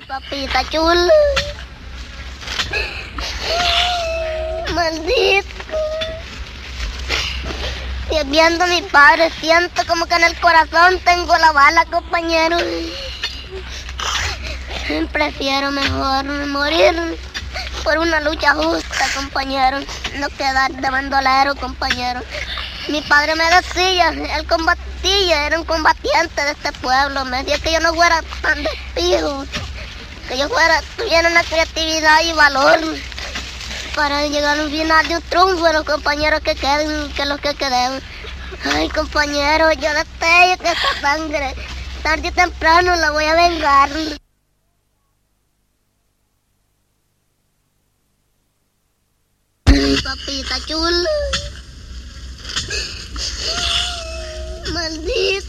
Papita chula. Maldito. Y viendo a mi padre, siento como que en el corazón tengo la bala, compañero. Prefiero mejor morir por una lucha justa, compañero, no quedar de bandolero, compañero. Mi padre me decía, él combatía, era un combatiente de este pueblo. Me decía que yo no fuera tan despijo, que yo tuviera una creatividad y valor para llegar al final de un triunfo de los compañeros que queden, que los que quedemos. Ay, compañero, yo destello que esta sangre, tarde o temprano la voy a vengar. Papita chula. Maldito.